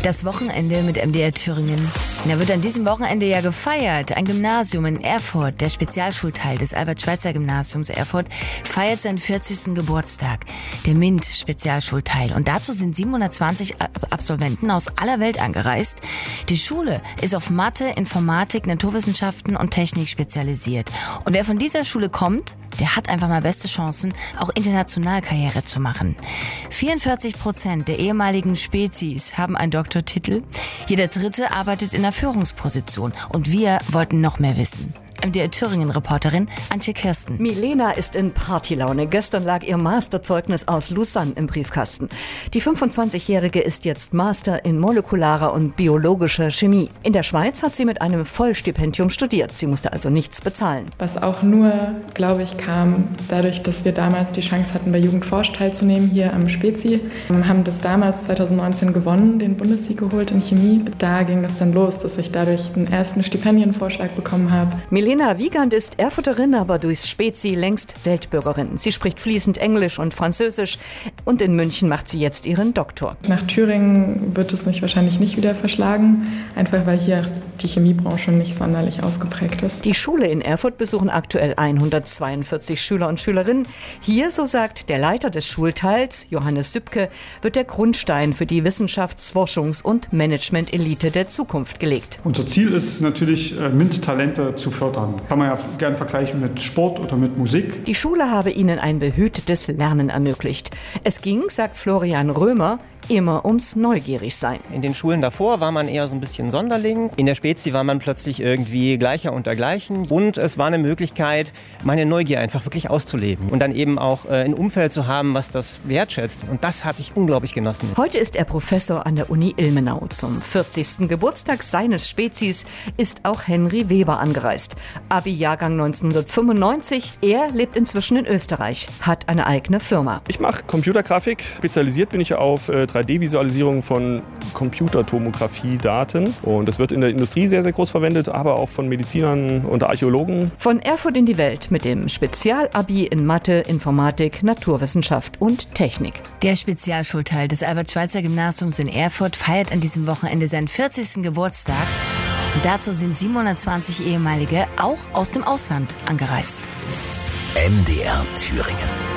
Das Wochenende mit MDR Thüringen. Da wird an diesem Wochenende ja gefeiert. Ein Gymnasium in Erfurt, der Spezialschulteil des Albert-Schweitzer-Gymnasiums Erfurt, feiert seinen 40. Geburtstag. Der MINT-Spezialschulteil. Und dazu sind 720 Absolventen aus aller Welt angereist. Die Schule ist auf Mathe, Informatik, Naturwissenschaften und Technik spezialisiert. Und wer von dieser Schule kommt, der hat einfach mal beste Chancen, auch international Karriere zu machen. 44% der ehemaligen Spezies haben einen Doktortitel. Jeder Dritte arbeitet in einer Führungsposition. Und wir wollten noch mehr wissen. MDR Thüringen-Reporterin Antje Kirsten. Milena ist in Partylaune. Gestern lag ihr Masterzeugnis aus Lausanne im Briefkasten. Die 25-Jährige ist jetzt Master in molekularer und biologischer Chemie. In der Schweiz hat sie mit einem Vollstipendium studiert. Sie musste also nichts bezahlen. Was auch nur, glaube ich, kam dadurch, dass wir damals die Chance hatten, bei Jugendforsch teilzunehmen, hier am Spezi. Wir haben das damals 2019 gewonnen, den Bundessieg geholt in Chemie. Da ging das dann los, dass ich dadurch den ersten Stipendienvorschlag bekommen habe. Milena Wiegand ist Erfurterin, aber durchs Spezi längst Weltbürgerin. Sie spricht fließend Englisch und Französisch und in München macht sie jetzt ihren Doktor. Nach Thüringen wird es mich wahrscheinlich nicht wieder verschlagen, einfach weil hier die Chemiebranche nicht sonderlich ausgeprägt ist. Die Schule in Erfurt besuchen aktuell 142 Schüler und Schülerinnen. Hier, so sagt der Leiter des Schulteils, Johannes Sübke, wird der Grundstein für die Wissenschafts-, Forschungs- und Management-Elite der Zukunft gelegt. Unser Ziel ist natürlich, MINT-Talente zu fördern. Kann man ja gerne vergleichen mit Sport oder mit Musik. Die Schule habe ihnen ein behütetes Lernen ermöglicht. Es ging, sagt Florian Römer, immer ums Neugierigsein. In den Schulen davor war man eher so ein bisschen Sonderling. In der Spezi war man plötzlich irgendwie Gleicher unter Gleichen. Und es war eine Möglichkeit, meine Neugier einfach wirklich auszuleben. Und dann eben auch ein Umfeld zu haben, was das wertschätzt. Und das habe ich unglaublich genossen. Heute ist er Professor an der Uni Ilmenau. Zum 40. Geburtstag seines Spezis ist auch Henry Weber angereist. Abi-Jahrgang 1995. Er lebt inzwischen in Österreich, hat eine eigene Firma. Ich mache Computergrafik. Spezialisiert bin ich auf 3D-Visualisierung von Computertomographie-Daten. Und das wird in der Industrie sehr, sehr groß verwendet, aber auch von Medizinern und Archäologen. Von Erfurt in die Welt mit dem Spezialabi in Mathe, Informatik, Naturwissenschaft und Technik. Der Spezialschulteil des Albert-Schweitzer-Gymnasiums in Erfurt feiert an diesem Wochenende seinen 40. Geburtstag. Und dazu sind 720 Ehemalige auch aus dem Ausland angereist. MDR Thüringen.